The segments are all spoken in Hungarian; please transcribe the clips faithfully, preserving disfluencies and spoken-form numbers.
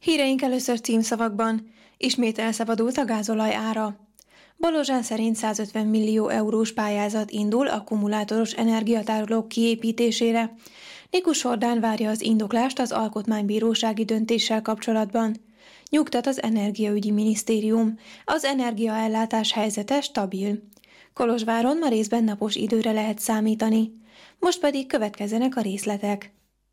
Híreink először címszavakban. Ismét elszabadult a gázolaj ára. Balozsán szerint százötven millió eurós pályázat indul akkumulátoros energiatárolók kiépítésére. Nikus Hordán várja az indoklást az alkotmánybírósági döntéssel kapcsolatban. Nyugtat az Energiaügyi Minisztérium. Az energiaellátás helyzete stabil. Kolozsváron ma részben napos időre lehet számítani. Most pedig következzenek a részletek.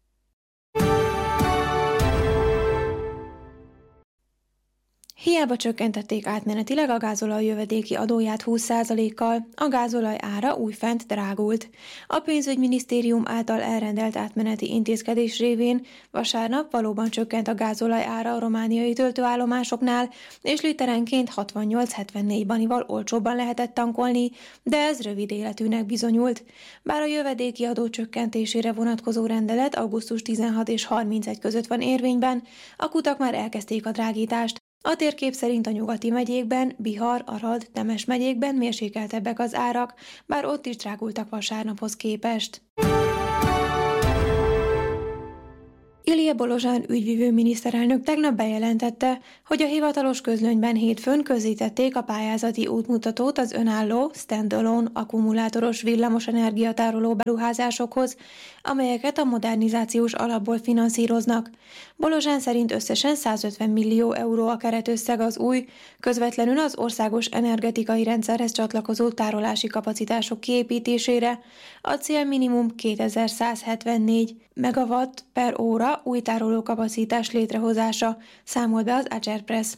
Hiába csökkentették átmenetileg a gázolaj jövedéki adóját húsz százalékkal, a gázolaj ára újfent drágult. A pénzügyminisztérium által elrendelt átmeneti intézkedés révén vasárnap valóban csökkent a gázolaj ára a romániai töltőállomásoknál, és literenként hatvannyolc-hetvennégy banival olcsóbban lehetett tankolni, de ez rövid életűnek bizonyult. Bár a jövedéki adó csökkentésére vonatkozó rendelet augusztus tizenhat és harmincegy között van érvényben, a kutak már elkezdték a drágítást. A térkép szerint a nyugati megyékben, Bihar, Arad, Temes megyékben mérsékeltebbek az árak, bár ott is drágultak vasárnaphoz képest. Ilija Bolozsán ügyvivő miniszterelnök tegnap bejelentette, hogy a hivatalos közlönyben hétfőn közzétették a pályázati útmutatót az önálló, standalone akkumulátoros villamos energiatároló beruházásokhoz, amelyeket a modernizációs alapból finanszíroznak. Bolozsán szerint összesen százötven millió euró a keretösszeg az új, közvetlenül az országos energetikai rendszerhez csatlakozó tárolási kapacitások kiépítésére, a cél minimum kétezer-százhetvennégy megawatt per óra új tárolókapacitás létrehozása, számolt be az Agerpress.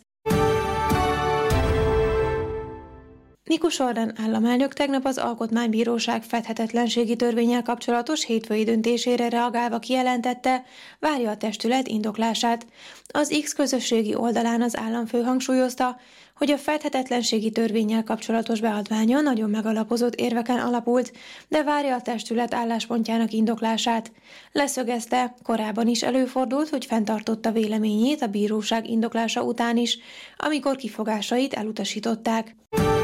Nikus Hordán államelnök tegnap az Alkotmánybíróság fedhetetlenségi törvénnyel kapcsolatos hétfői döntésére reagálva kijelentette, várja a testület indoklását. Az X közösségi oldalán az államfő hangsúlyozta, hogy a fedhetetlenségi törvénnyel kapcsolatos beadványa nagyon megalapozott érveken alapult, de várja a testület álláspontjának indoklását. Leszögezte, korábban is előfordult, hogy fenntartotta véleményét a bíróság indoklása után is, amikor kifogásait elutasították.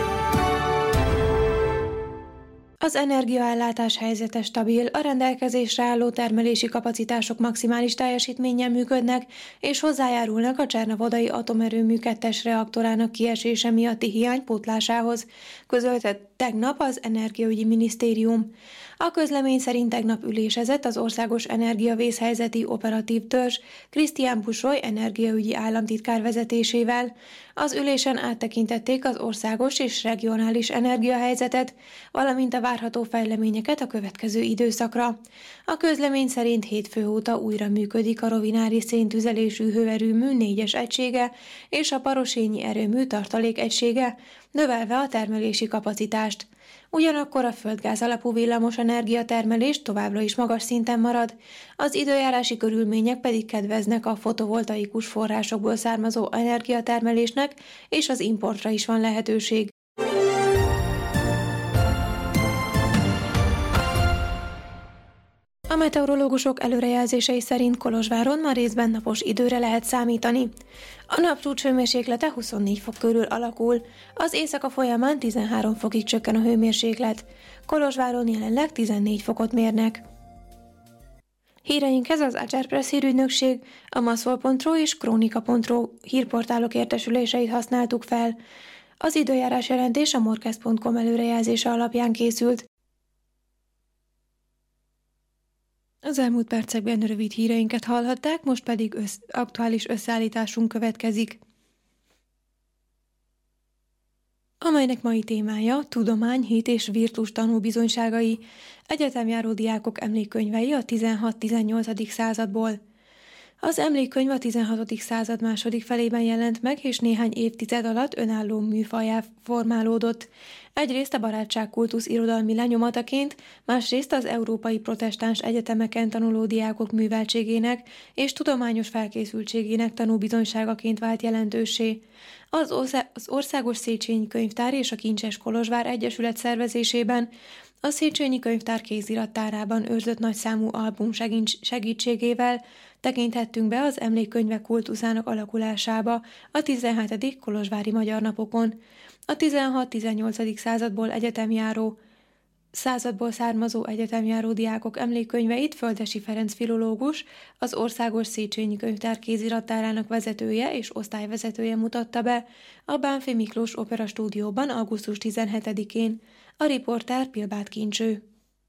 Az energiaellátás helyzete stabil, a rendelkezésre álló termelési kapacitások maximális teljesítménnyel működnek, és hozzájárulnak a Csernavodai atomerőmű kettes reaktorának kiesése miatti hiány pótlásához, közölte tegnap az Energiaügyi Minisztérium. A közlemény szerint tegnap ülésezett az Országos Energiavészhelyzeti Operatív Törzs Krisztián Busoly energiaügyi államtitkár vezetésével. Az ülésen áttekintették az országos és regionális energiahelyzetet, valamint a várható fejleményeket a következő időszakra. A közlemény szerint hétfő óta újra működik a rovinári széntüzelésű hőerőmű négyes egysége és a parosényi erőmű tartalék egysége, növelve a termelési kapacitást. Ugyanakkor a földgáz alapú villamos energiatermelés továbbra is magas szinten marad, az időjárási körülmények pedig kedveznek a fotovoltaikus forrásokból származó energiatermelésnek, és az importra is van lehetőség. A meteorológusok előrejelzései szerint Kolozsváron ma részben napos időre lehet számítani. A nap csúcshőmérséklete huszonnégy fok körül alakul, az éjszaka folyamán tizenhárom fokig csökken a hőmérséklet. Kolozsváron jelenleg tizennégy fokot mérnek. Híreinkhez az Agerpress hírügynökség, a maszol pont ro és kronika pont ro hírportálok értesüléseit használtuk fel. Az időjárás jelentés a morkez pont com előrejelzése alapján készült. Az elmúlt percekben rövid híreinket hallhatták, most pedig össz, aktuális összeállításunk következik, amelynek mai témája tudomány, hit és virtus tanúbizonyságai, egyetemjáró diákok emlékkönyvei a tizenhat-tizennyolcadik századból. Az emlékkönyv a tizenhatodik század második felében jelent meg, és néhány évtized alatt önálló műfajá formálódott. Egyrészt a barátságkultusz irodalmi lenyomataként, másrészt az európai protestáns egyetemeken tanuló diákok műveltségének és tudományos felkészültségének tanúbizonyságaként vált jelentőssé. Az, orszá- az Országos Széchenyi Könyvtár és a Kincses Kolozsvár Egyesület szervezésében a Széchenyi Könyvtár kézirattárában őrzött nagyszámú album segítségével tekinthettünk be az emlékkönyvek kultuszának alakulásába a tizenhetedik kolozsvári magyar napokon. A tizenhat-tizennyolcadik századból egyetemjáró Századból származó egyetemjáró diákok emlékkönyveit Földessy Ferenc filológus, az Országos Széchenyi Könyvtár kézirattárának vezetője és osztályvezetője mutatta be a Bánffy Miklós Opera Stúdióban augusztus tizenhetedikén. A riporter Pilbát Kincső.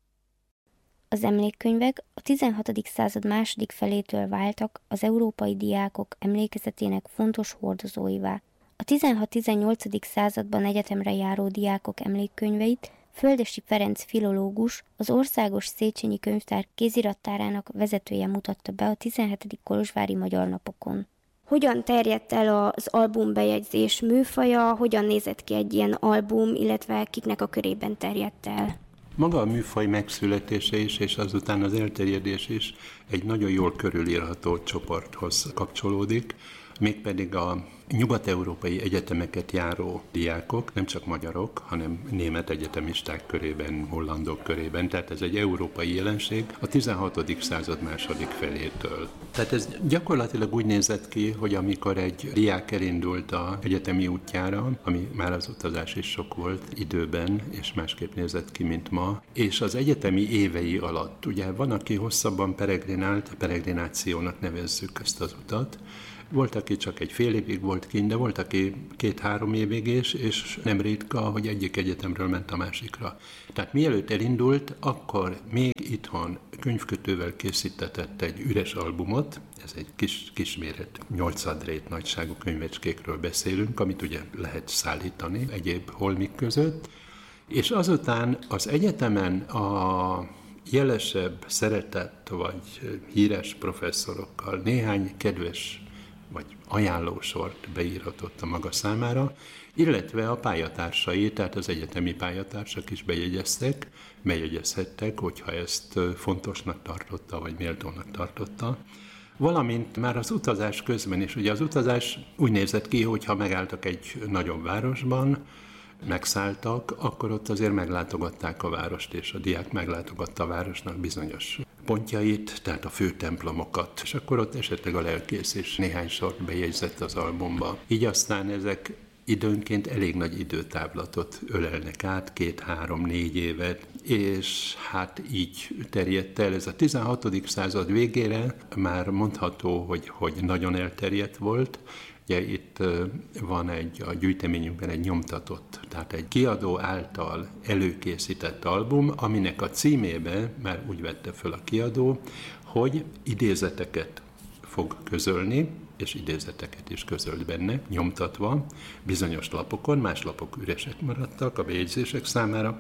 Az emlékkönyvek a tizenhatodik század második felétől váltak az európai diákok emlékezetének fontos hordozóivá. A tizenhat-tizennyolcadik században egyetemre járó diákok emlékkönyveit Földessy Ferenc filológus, az Országos Széchenyi Könyvtár kézirattárának vezetője mutatta be a tizenhetedik kolozsvári Magyar Napokon. Hogyan terjedt el az albumbejegyzés műfaja, hogyan nézett ki egy ilyen album, illetve kiknek a körében terjedt el? Maga a műfaj megszületése is, és azután az elterjedés is egy nagyon jól körülírható csoporthoz kapcsolódik, mégpedig a nyugat-európai egyetemeket járó diákok, nem csak magyarok, hanem német egyetemisták körében, hollandok körében, tehát ez egy európai jelenség a tizenhatodik század második felétől. Tehát ez gyakorlatilag úgy nézett ki, hogy amikor egy diák elindult az egyetemi útjára, ami már az utazás is sok volt időben, és másképp nézett ki, mint ma, és az egyetemi évei alatt, ugye van, aki hosszabban peregrinált, peregrinációnak nevezzük ezt az utat, volt, aki csak egy fél évig volt kint, de volt, aki két-három évig is, és nem ritka, hogy egyik egyetemről ment a másikra. Tehát mielőtt elindult, akkor még itthon könyvkötővel készítetett egy üres albumot, ez egy kis, kisméret, nyolcad rét nagyságú könyvecskékről beszélünk, amit ugye lehet szállítani egyéb holmik között, és azután az egyetemen a jelesebb, szeretett vagy híres professzorokkal néhány kedves vagy ajánlósort beírhatott a maga számára, illetve a pályatársai, tehát az egyetemi pályatársak is bejegyeztek, bejegyezhettek, hogyha ezt fontosnak tartotta, vagy méltónak tartotta. Valamint már az utazás közben is, ugye az utazás úgy nézett ki, hogyha megálltak egy nagyobb városban, megszálltak, akkor ott azért meglátogatták a várost, és a diák meglátogatta a városnak bizonyos pontjait, tehát a fő templomokat, és akkor ott esetleg a lelkész is néhány sort bejegyzett az albumba. Így aztán ezek időnként elég nagy időtávlatot ölelnek át, két, három, négy évet, és hát így terjedt el. Ez a tizenhatodik század végére már mondható, hogy, hogy nagyon elterjedt volt. Ugye itt van egy, a gyűjteményünkben egy nyomtatott, tehát egy kiadó által előkészített album, aminek a címébe már úgy vette föl a kiadó, hogy idézeteket fog közölni, és idézeteket is közölt benne, nyomtatva, bizonyos lapokon, más lapok üresek maradtak a bejegyzések számára,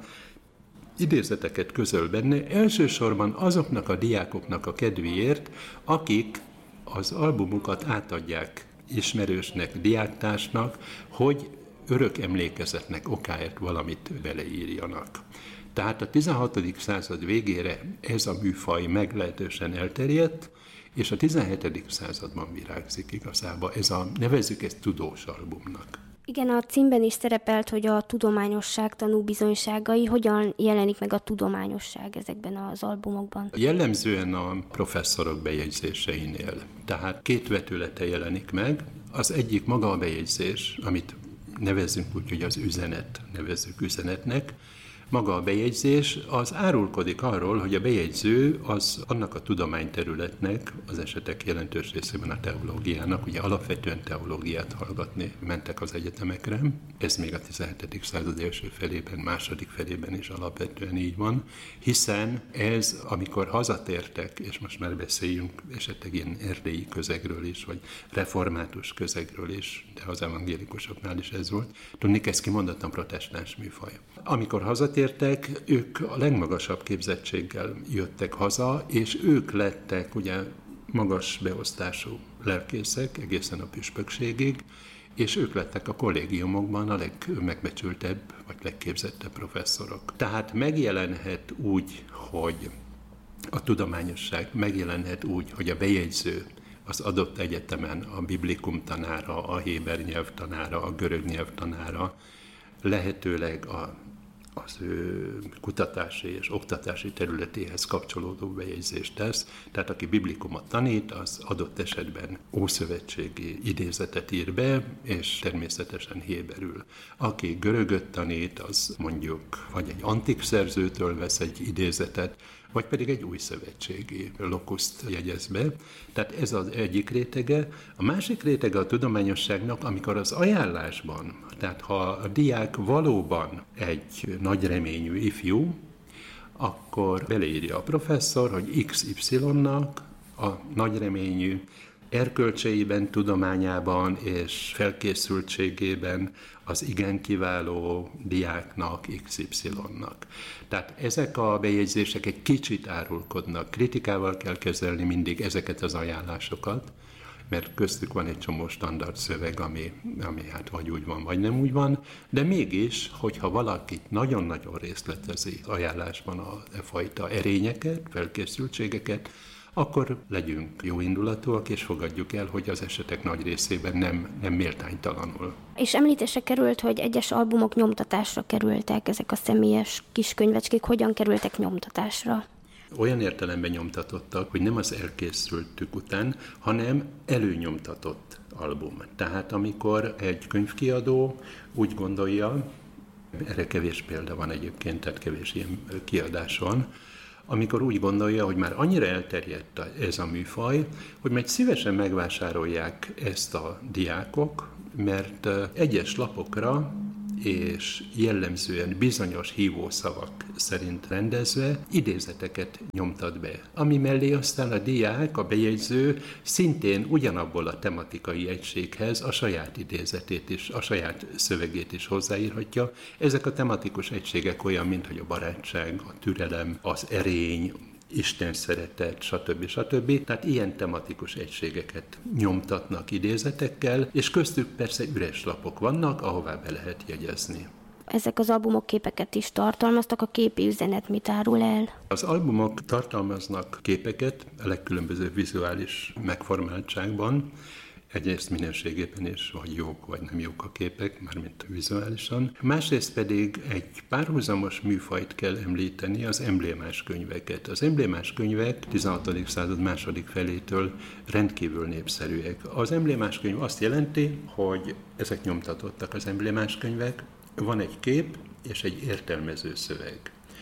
idézeteket közöl benne, elsősorban azoknak a diákoknak a kedvéért, akik az albumukat átadják ismerősnek, diáktársnak, hogy örök emlékezetnek okáért valamit beleírjanak. Tehát a tizenhatodik század végére ez a műfaj meglehetősen elterjedt, és a tizenhetedik században virágzik igazából. Ez a, nevezzük ezt tudós albumnak. Igen, a címben is szerepelt, hogy a tudományosság tanúbizonyságai, hogyan jelenik meg a tudományosság ezekben az albumokban? Jellemzően a professzorok bejegyzéseinél. Tehát két vetülete jelenik meg. Az egyik maga a bejegyzés, amit nevezzünk úgy, hogy az üzenet, nevezzük üzenetnek. Maga a bejegyzés az árulkodik arról, hogy a bejegyző az annak a tudományterületnek, az esetek jelentős részében a teológiának, ugye alapvetően teológiát hallgatni mentek az egyetemekre, ez még a tizenhetedik század első felében, második felében is alapvetően így van, hiszen ez, amikor hazatértek, és most már beszéljünk esetleg ilyen erdélyi közegről is, vagy református közegről is, de az evangélikusoknál is ez volt, tudni, ez kimondottan protestáns műfaj. Amikor hazatértek, ők a legmagasabb képzettséggel jöttek haza, és ők lettek ugye magas beosztású lelkészek egészen a püspökségig, és ők lettek a kollégiumokban a legmegbecsültebb vagy legképzettebb professzorok. Tehát megjelenhet úgy, hogy a tudományosság megjelenhet úgy, hogy a bejegyző az adott egyetemen a biblikum tanára, a héber nyelv tanára, a görög nyelv tanára, lehetőleg a az ő kutatási és oktatási területéhez kapcsolódó bejegyzést tesz. Tehát aki biblikumot tanít, az adott esetben ószövetségi idézetet ír be, és természetesen héberül. Aki görögöt tanít, az mondjuk vagy egy antik szerzőtől vesz egy idézetet, vagy pedig egy új szövetségi lokuszt jegyez be. Tehát ez az egyik rétege. A másik rétege a tudományosságnak, amikor az ajánlásban, tehát ha a diák valóban egy nagy reményű ifjú, akkor beleírja a professzor, hogy iksz ipszilonnak a nagy reményű erkölcseiben, tudományában és felkészültségében az igen kiváló diáknak, iksz ipszilonnak. Tehát ezek a bejegyzések egy kicsit árulkodnak. Kritikával kell kezelni mindig ezeket az ajánlásokat, mert köztük van egy csomó standard szöveg, ami, ami hát vagy úgy van, vagy nem úgy van, de mégis, hogyha valakit nagyon-nagyon részletezi ajánlásban a e fajta erényeket, felkészültségeket, akkor legyünk jóindulatúak, és fogadjuk el, hogy az esetek nagy részében nem, nem méltánytalanul. És említésre került, hogy egyes albumok nyomtatásra kerültek, ezek a személyes kis könyvecskék hogyan kerültek nyomtatásra? Olyan értelemben nyomtatottak, hogy nem az elkészültük után, hanem előnyomtatott album. Tehát amikor egy könyvkiadó úgy gondolja, erre kevés példa van egyébként, tehát kevés ilyen kiadás van, amikor úgy gondolja, hogy már annyira elterjedt ez a műfaj, hogy majd szívesen megvásárolják ezt a diákok, mert egyes lapokra és jellemzően bizonyos hívószavak szerint rendezve idézeteket nyomtat be, ami mellé aztán a diák, a bejegyző szintén ugyanabból a tematikai egységhez a saját idézetét is, a saját szövegét is hozzáírhatja. Ezek a tematikus egységek olyan, mint hogy a barátság, a türelem, az erény, Isten szeretet, stb. stb. Tehát ilyen tematikus egységeket nyomtatnak idézetekkel, és köztük persze üres lapok vannak, ahová be lehet jegyezni. Ezek az albumok képeket is tartalmaztak, a képi üzenet mit árul el? Az albumok tartalmaznak képeket a legkülönbözőbb vizuális megformáltságban, egyrészt minőségében is, vagy jók, vagy nem jók a képek, mármint vizuálisan. Másrészt pedig egy párhuzamos műfajt kell említeni, az emblémás könyveket. Az emblémás könyvek tizenhatodik század második felétől rendkívül népszerűek. Az emblémás könyv azt jelenti, hogy ezek nyomtatottak az emblémás könyvek, van egy kép és egy értelmező szöveg.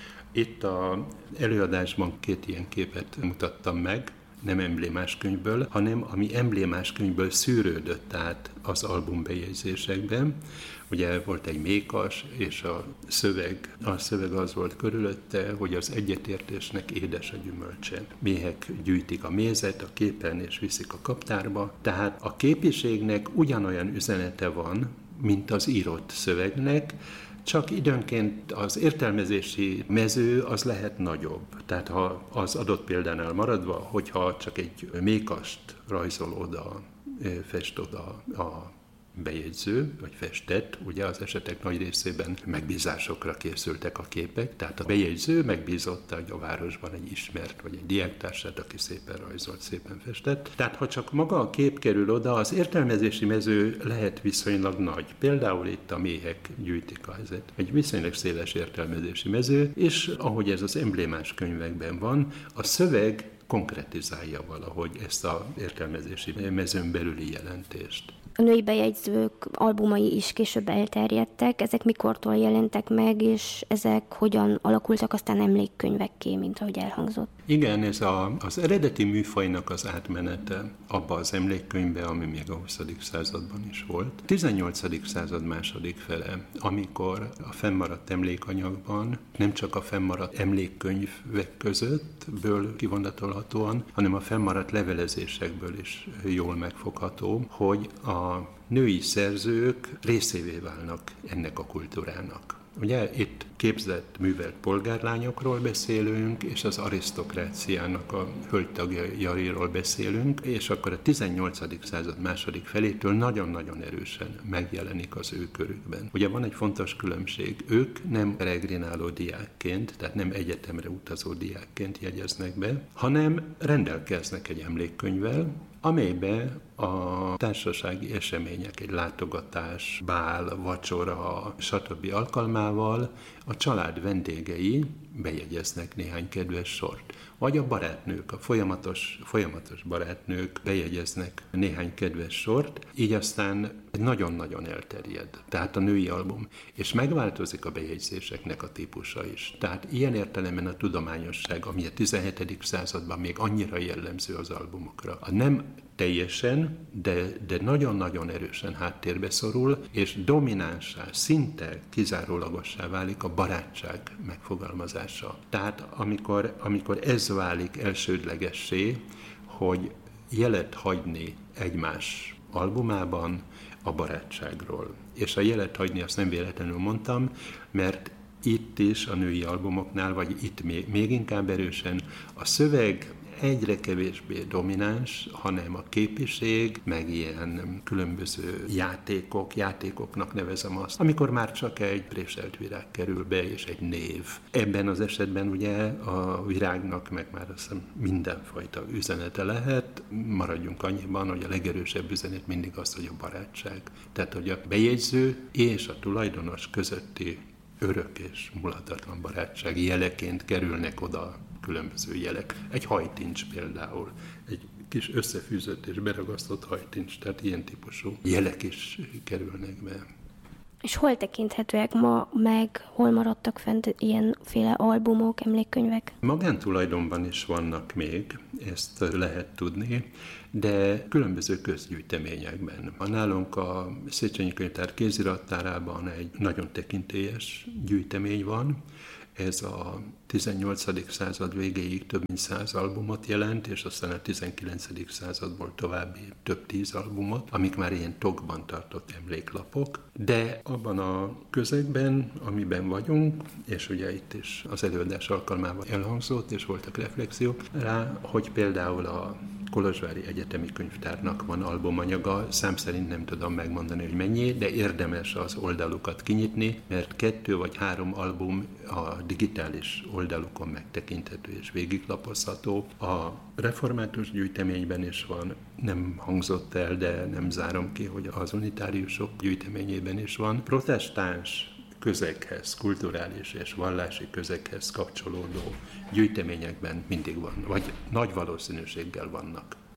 Itt az előadásban két ilyen képet mutattam meg, nem emblémás könyvből, hanem ami emblémás könyvből szűrődött át az albumbejegyzésekben. Ugye volt egy mékas, és a szöveg, a szöveg az volt körülötte, hogy az egyetértésnek édes a gyümölcse. Méhek gyűjtik a mézet a képen, és viszik a kaptárba. Tehát a képiségnek ugyanolyan üzenete van, mint az írott szövegnek, csak időnként az értelmezési mező az lehet nagyobb. Tehát ha az adott példánál maradva, hogyha csak egy mékast rajzol oda, fest oda a bejegyző, vagy festett, ugye az esetek nagy részében megbízásokra készültek a képek, tehát a bejegyző megbízotta, hogy a városban egy ismert, vagy egy diáktársát, aki szépen rajzolt, szépen festett. Tehát ha csak maga a kép kerül oda, az értelmezési mező lehet viszonylag nagy. Például itt a méhek gyűjtik a helyzet. Egy viszonylag széles értelmezési mező, és ahogy ez az emblémás könyvekben van, a szöveg konkretizálja valahogy ezt az értelmezési mezőn belüli jelentést. A női bejegyzők albumai is később elterjedtek, ezek mikortól jelentek meg, és ezek hogyan alakultak aztán emlékkönyvekké, mint ahogy elhangzott? Igen, ez a, az eredeti műfajnak az átmenete abba az emlékkönyvbe, ami még a huszadik században is volt. tizennyolcadik század második fele, amikor a fennmaradt emlékanyagban, nem csak a fennmaradt emlékkönyvek közöttből kivonatolhatóan, hanem a fennmaradt levelezésekből is jól megfogható, hogy a a női szerzők részévé válnak ennek a kultúrának. Ugye itt képzett, művelt polgárlányokról beszélünk, és az arisztokráciának a hölgytagjairól beszélünk, és akkor a tizennyolcadik század második felétől nagyon-nagyon erősen megjelenik az ő körükben. Ugye van egy fontos különbség, ők nem peregrináló diákként, tehát nem egyetemre utazó diákként jegyeznek be, hanem rendelkeznek egy emlékkönyvvel, amelybe a társasági események, egy látogatás, bál, vacsora, stb. Alkalmával a család vendégei bejegyeznek néhány kedves sort. Vagy a barátnők, a folyamatos, folyamatos barátnők bejegyeznek néhány kedves sort, így aztán nagyon-nagyon elterjed. Tehát a női album. És megváltozik a bejegyzéseknek a típusa is. Tehát ilyen értelemben a tudományosság, ami a tizenhetedik században még annyira jellemző az albumokra. A nem teljesen, de, de nagyon-nagyon erősen háttérbe szorul, és dominánsá, szinte kizárólagossá válik a barátság megfogalmazása. Tehát amikor, amikor ez válik elsődlegessé, hogy jelet hagyni egymás albumában a barátságról. És a jelet hagyni azt nem véletlenül mondtam, mert itt is a női albumoknál, vagy itt még, még inkább erősen a szöveg egyre kevésbé domináns, hanem a képiség, meg ilyen különböző játékok, játékoknak nevezem azt, amikor már csak egy préselt virág kerül be, és egy név. Ebben az esetben ugye a virágnak meg már azt hiszem mindenfajta üzenete lehet, maradjunk annyiban, hogy a legerősebb üzenet mindig az, hogy a barátság. Tehát, hogy a bejegyző és a tulajdonos közötti örök és mulatatlan barátság jeleként kerülnek oda különböző jelek. Egy hajtincs például, egy kis összefűzött és beragasztott hajtincs, tehát ilyen típusú jelek is kerülnek be. És hol tekinthetőek ma meg, hol maradtak fent ilyenféle albumok, emlékkönyvek? Magántulajdonban is vannak még, ezt lehet tudni, de különböző közgyűjteményekben. Nálunk a Széchenyi Könyvtár kézirattárában egy nagyon tekintélyes gyűjtemény van. Ez a tizennyolcadik század végéig több mint száz albumot jelent, és aztán a tizenkilencedik századból további több tíz albumot, amik már ilyen tokban tartott emléklapok. De abban a közegben, amiben vagyunk, és ugye itt is az előadás alkalmával elhangzott, és voltak reflexiók rá, hogy például a Kolozsvári Egyetemi Könyvtárnak van albumanyaga, szám szerint nem tudom megmondani, hogy mennyi, de érdemes az oldalukat kinyitni, mert kettő vagy három album a digitális oldalukon megtekinthető és végiglapozható. A református gyűjteményben is van, nem hangzott el, de nem zárom ki, hogy az unitáriusok gyűjteményében is van. Protestáns közeghez, kulturális és vallási közeghez kapcsolódó gyűjteményekben mindig van, vagy nagy valószínűséggel vannak.